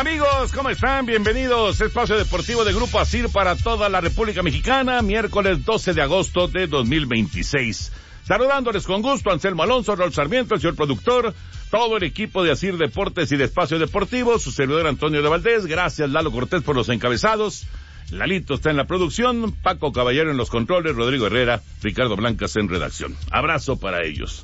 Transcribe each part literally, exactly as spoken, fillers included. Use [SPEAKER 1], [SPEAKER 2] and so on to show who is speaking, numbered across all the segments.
[SPEAKER 1] Amigos, ¿cómo están? Bienvenidos. Espacio Deportivo de Grupo Asir para toda la República Mexicana, miércoles doce de agosto de dos mil veintiséis. Saludándoles con gusto, Anselmo Alonso, Raúl Sarmiento, el señor productor, todo el equipo de Asir Deportes y de Espacio Deportivo, su servidor Antonio de Valdés. Gracias, Lalo Cortés, por los encabezados. Lalito está en la producción, Paco Caballero en los controles, Rodrigo Herrera, Ricardo Blancas en redacción. Abrazo para ellos.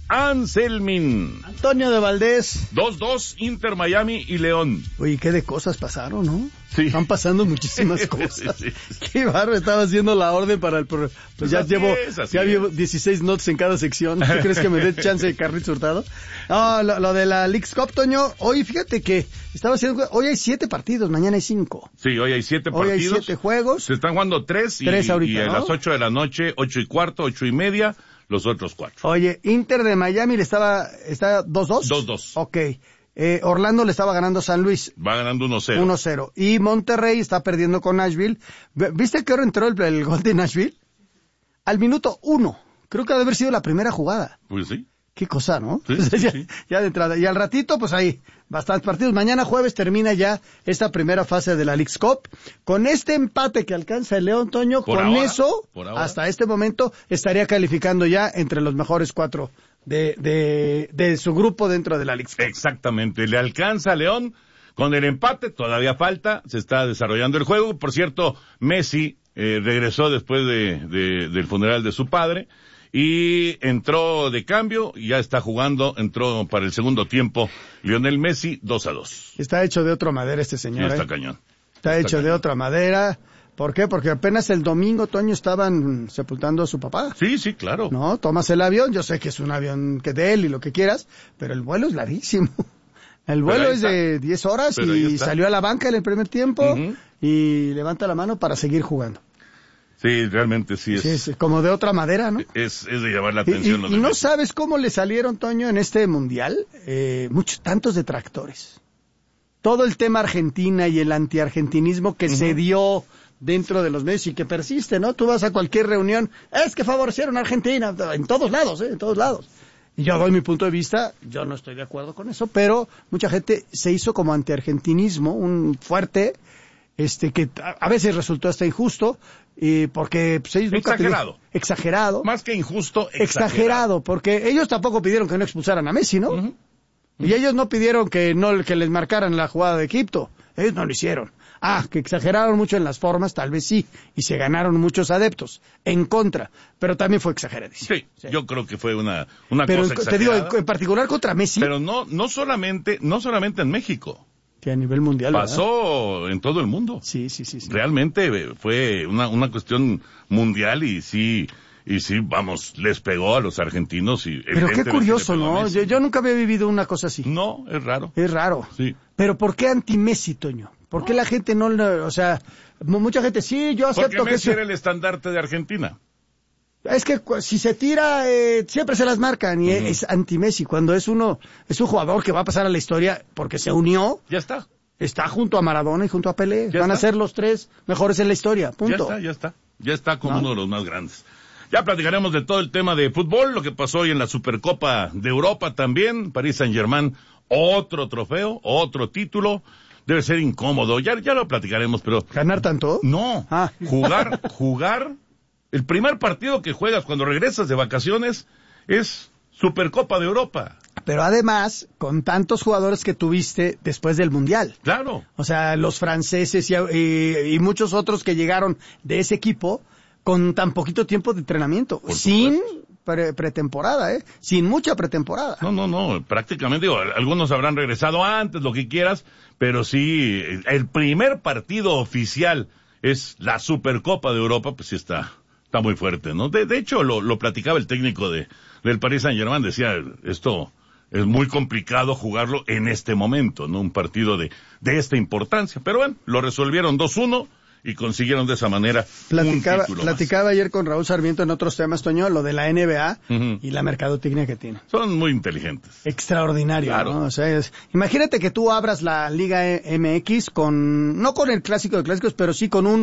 [SPEAKER 1] Anselmin.
[SPEAKER 2] Antonio de Valdés.
[SPEAKER 1] dos dos, Inter, Miami y León.
[SPEAKER 2] Oye, qué de cosas pasaron, ¿no?
[SPEAKER 1] Sí.
[SPEAKER 2] Están pasando muchísimas cosas.
[SPEAKER 1] Sí, sí, sí.
[SPEAKER 2] Qué barro, estaba haciendo la orden para el programa. Pues,
[SPEAKER 1] Pues
[SPEAKER 2] ya
[SPEAKER 1] así
[SPEAKER 2] llevo,
[SPEAKER 1] es, así
[SPEAKER 2] ya
[SPEAKER 1] es.
[SPEAKER 2] llevo dieciséis notes en cada sección. ¿Tú crees que me dé chance de Carrito Hurtado? No, lo, lo de la Leagues Cup, Toño. Hoy, fíjate que estaba haciendo, hoy hay siete partidos, mañana hay cinco.
[SPEAKER 1] Sí, hoy hay siete
[SPEAKER 2] Hoy
[SPEAKER 1] partidos.
[SPEAKER 2] hay siete juegos.
[SPEAKER 1] Se están jugando tres y,
[SPEAKER 2] Tres ahorita,
[SPEAKER 1] y a
[SPEAKER 2] ¿no?
[SPEAKER 1] las ocho de la noche, ocho y cuarto, ocho y media, los otros cuatro.
[SPEAKER 2] Oye, Inter de Miami le estaba, está dos dos.
[SPEAKER 1] dos dos.
[SPEAKER 2] Ok. Eh, Orlando le estaba ganando a San Luis.
[SPEAKER 1] Va ganando uno cero.
[SPEAKER 2] uno cero. Y Monterrey está perdiendo con Nashville. ¿Viste qué hora entró el, el gol de Nashville? Al minuto uno. Creo que ha de haber sido la primera jugada.
[SPEAKER 1] Pues sí.
[SPEAKER 2] Qué cosa, ¿no?
[SPEAKER 1] Sí, sí,
[SPEAKER 2] ya,
[SPEAKER 1] sí.
[SPEAKER 2] ya de entrada. Y al ratito, pues ahí, bastantes partidos. Mañana jueves termina ya esta primera fase de la Leagues Cup. Con este empate que alcanza el León, Toño,
[SPEAKER 1] Por
[SPEAKER 2] con
[SPEAKER 1] ahora,
[SPEAKER 2] eso,
[SPEAKER 1] por ahora.
[SPEAKER 2] hasta este momento, estaría calificando ya entre los mejores cuatro de, de, de su grupo dentro de la Leagues Cup.
[SPEAKER 1] Exactamente. Le alcanza a León con el empate. Todavía falta. Se está desarrollando el juego. Por cierto, Messi eh, regresó después de, de, del funeral de su padre. Y entró de cambio, y ya está jugando, entró para el segundo tiempo Lionel Messi, dos a dos.
[SPEAKER 2] Está hecho de otra madera este
[SPEAKER 1] Sí,
[SPEAKER 2] señor,
[SPEAKER 1] está
[SPEAKER 2] ¿eh?
[SPEAKER 1] cañón.
[SPEAKER 2] Está,
[SPEAKER 1] Está
[SPEAKER 2] hecho
[SPEAKER 1] cañón.
[SPEAKER 2] de otra madera. ¿Por qué? Porque apenas el domingo, Toño, estaban sepultando a su papá.
[SPEAKER 1] Sí, sí, claro.
[SPEAKER 2] No, tomas el avión, yo sé que es un avión que de él y lo que quieras, pero el vuelo es larguísimo. El vuelo
[SPEAKER 1] ahí
[SPEAKER 2] es
[SPEAKER 1] está.
[SPEAKER 2] de diez horas
[SPEAKER 1] Pero ahí
[SPEAKER 2] y
[SPEAKER 1] está.
[SPEAKER 2] salió a la banca en el primer tiempo
[SPEAKER 1] Ujú.
[SPEAKER 2] y levanta la mano para seguir jugando.
[SPEAKER 1] Sí, realmente sí es.
[SPEAKER 2] Sí, es como de otra madera, ¿no?
[SPEAKER 1] Es, es de llamar la
[SPEAKER 2] Y,
[SPEAKER 1] atención.
[SPEAKER 2] y-
[SPEAKER 1] lo
[SPEAKER 2] y
[SPEAKER 1] de
[SPEAKER 2] no
[SPEAKER 1] Messi.
[SPEAKER 2] sabes cómo le salieron, Toño, en este mundial, eh, muchos, tantos detractores. Todo el tema Argentina y el antiargentinismo que se dio dentro de los medios y que persiste, ¿no? Tú vas a cualquier reunión, es que favorecieron a Argentina, en todos lados, ¿eh? En todos lados. Y yo doy mi punto de vista, yo no estoy de acuerdo con eso, pero mucha gente se hizo como antiargentinismo, un fuerte, este, que a, a veces resultó hasta injusto, y porque pues, ellos nunca
[SPEAKER 1] Exagerado.
[SPEAKER 2] pidieron- exagerado.
[SPEAKER 1] Más que injusto, exagerado.
[SPEAKER 2] Exagerado, porque ellos tampoco pidieron que no expulsaran a Messi, ¿no?
[SPEAKER 1] Ujú.
[SPEAKER 2] Y ellos no pidieron que no que les marcaran la jugada de Egipto. Ellos no lo hicieron. Ah, que exageraron mucho en las formas, tal vez sí, y se ganaron muchos adeptos en contra, pero también fue exageradísimo.
[SPEAKER 1] Sí, yo creo que fue una, una
[SPEAKER 2] Pero
[SPEAKER 1] cosa
[SPEAKER 2] en- te digo,
[SPEAKER 1] exagerada.
[SPEAKER 2] en, en particular contra Messi,
[SPEAKER 1] Pero no, no solamente, no solamente en México.
[SPEAKER 2] que a nivel mundial, ¿verdad?
[SPEAKER 1] Pasó en todo el mundo.
[SPEAKER 2] Sí, sí, sí, sí.
[SPEAKER 1] Realmente eh, fue una, una cuestión mundial y sí, y sí, vamos, les pegó a los argentinos y
[SPEAKER 2] Pero qué
[SPEAKER 1] evidentemente
[SPEAKER 2] curioso,
[SPEAKER 1] le pegó a
[SPEAKER 2] ¿no?
[SPEAKER 1] Messi.
[SPEAKER 2] Yo, yo nunca había vivido una cosa así.
[SPEAKER 1] No, es raro.
[SPEAKER 2] Es raro.
[SPEAKER 1] Sí.
[SPEAKER 2] Pero ¿por qué anti-Messi, Toño? ¿Por qué la gente no, le- o sea, mu- mucha gente, sí, yo
[SPEAKER 1] Porque
[SPEAKER 2] acepto que
[SPEAKER 1] Messi
[SPEAKER 2] eso-
[SPEAKER 1] era el estandarte de Argentina.
[SPEAKER 2] Es que cu- si se tira, eh, siempre se las marcan y
[SPEAKER 1] Ujú.
[SPEAKER 2] es anti-Messi. Cuando es uno, es un jugador que va a pasar a la historia porque se unió,
[SPEAKER 1] Ya está.
[SPEAKER 2] está junto a Maradona y junto a Pelé.
[SPEAKER 1] Ya
[SPEAKER 2] Van a
[SPEAKER 1] está.
[SPEAKER 2] ser los tres mejores en la historia, punto.
[SPEAKER 1] Ya está, ya está. Ya está como
[SPEAKER 2] ¿No?
[SPEAKER 1] uno de los más grandes. Ya platicaremos de todo el tema de fútbol, lo que pasó hoy en la Supercopa de Europa también. Paris Saint-Germain, otro trofeo, otro título. Debe ser incómodo. Ya, ya lo platicaremos, pero
[SPEAKER 2] ¿Ganar tanto?
[SPEAKER 1] no.
[SPEAKER 2] Ah.
[SPEAKER 1] Jugar, jugar. El primer partido que juegas cuando regresas de vacaciones es Supercopa de Europa.
[SPEAKER 2] Pero además, con tantos jugadores que tuviste después del Mundial.
[SPEAKER 1] Claro.
[SPEAKER 2] O sea, los franceses y, y- y muchos otros que llegaron de ese equipo con tan poquito tiempo de entrenamiento.
[SPEAKER 1] Por
[SPEAKER 2] Sin
[SPEAKER 1] supuesto.
[SPEAKER 2] pre- pretemporada, ¿eh? Sin mucha pretemporada.
[SPEAKER 1] No, no, no, prácticamente, digo, algunos habrán regresado antes, lo que quieras, pero sí, el primer partido oficial es la Supercopa de Europa, pues sí está, está muy fuerte, ¿no? De, de hecho, lo, lo platicaba el técnico de, del Paris Saint-Germain, decía, esto es muy complicado jugarlo en este momento, ¿no? Un partido de, de esta importancia, pero bueno, lo resolvieron dos uno, y consiguieron de esa manera
[SPEAKER 2] Platicaba,
[SPEAKER 1] un título más.
[SPEAKER 2] platicaba ayer con Raúl Sarmiento en otros temas, Toño, lo de la N B A
[SPEAKER 1] Ujú.
[SPEAKER 2] y la mercadotecnia que tiene.
[SPEAKER 1] Son muy inteligentes.
[SPEAKER 2] Extraordinario,
[SPEAKER 1] Claro.
[SPEAKER 2] ¿no? O sea, es- imagínate que tú abras la Liga E- M X con, no con el clásico de clásicos, pero sí con un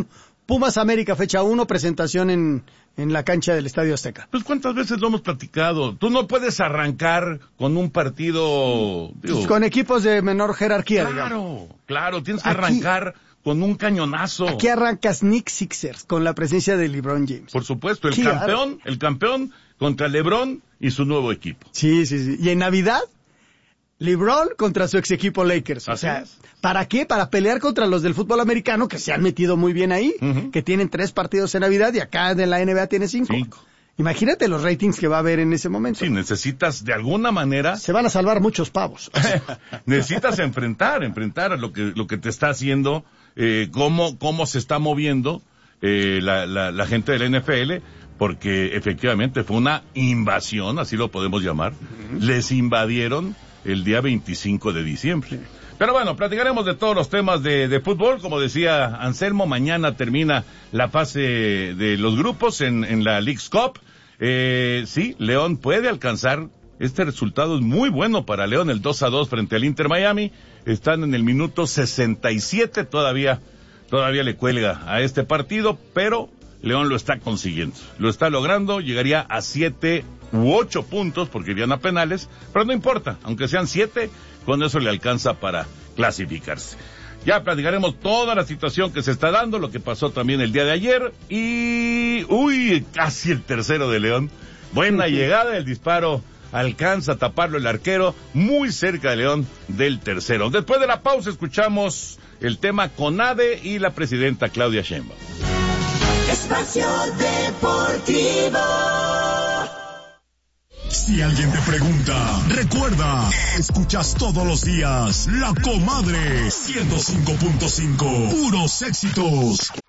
[SPEAKER 2] Pumas América, fecha uno, presentación en, en la cancha del Estadio Azteca.
[SPEAKER 1] Pues cuántas veces lo hemos platicado. Tú no puedes arrancar con un partido... Digo,
[SPEAKER 2] pues con equipos de menor jerarquía,
[SPEAKER 1] claro,
[SPEAKER 2] digamos.
[SPEAKER 1] Claro, tienes que
[SPEAKER 2] Aquí,
[SPEAKER 1] arrancar con un cañonazo.
[SPEAKER 2] Aquí arrancas Knicks Sixers con la presencia de LeBron James.
[SPEAKER 1] Por supuesto, el
[SPEAKER 2] Qué
[SPEAKER 1] campeón,
[SPEAKER 2] ar...
[SPEAKER 1] el campeón contra LeBron y su nuevo equipo.
[SPEAKER 2] Sí, sí, sí. Y en Navidad, LeBron contra su ex equipo Lakers. O
[SPEAKER 1] Así
[SPEAKER 2] sea,
[SPEAKER 1] es.
[SPEAKER 2] ¿para qué? Para pelear contra los del fútbol americano que se han metido muy bien ahí, uh-huh. que tienen tres partidos en Navidad y acá de la N B A tiene cinco. Cinco. Imagínate los ratings que va a haber en ese momento.
[SPEAKER 1] Sí, necesitas de alguna manera...
[SPEAKER 2] Se van a salvar muchos pavos.
[SPEAKER 1] Necesitas enfrentar, enfrentar lo que, lo que te está haciendo, eh, cómo, cómo se está moviendo eh, la, la, la gente del N F L, porque efectivamente fue una invasión, así lo podemos llamar. Uh-huh. Les invadieron el día veinticinco de diciembre. Sí. Pero bueno, platicaremos de todos los temas de, de fútbol. Como decía Anselmo, mañana termina la fase de los grupos en, en la Leagues Cup. Eh, sí, León puede alcanzar. Este resultado es muy bueno para León, el dos a dos frente al Inter Miami. Están en el minuto sesenta y siete, todavía, todavía le cuelga a este partido, pero León lo está consiguiendo. Lo está logrando, llegaría a siete u ocho puntos porque irían a penales, pero no importa, aunque sean siete, con eso le alcanza para clasificarse. Ya platicaremos toda la situación que se está dando, lo que pasó también el día de ayer, y uy, casi el tercero de León. Buena llegada, el disparo alcanza a taparlo el arquero, muy cerca de León del tercero. Después de la pausa escuchamos el tema CONADE y la presidenta Claudia Sheinbaum.
[SPEAKER 3] Espacio Deportivo.
[SPEAKER 4] Si alguien te pregunta, recuerda, escuchas todos los días La Comadre ciento cinco punto cinco, puros éxitos.